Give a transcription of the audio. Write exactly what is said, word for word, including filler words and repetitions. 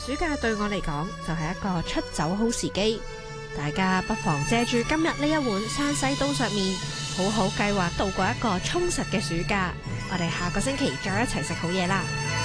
暑假對我嚟講就係一個出走好時機，大家不妨借住今日呢一碗山西刀削麵，好好計劃度過一個充實嘅暑假。我哋下個星期再一齊食好嘢啦！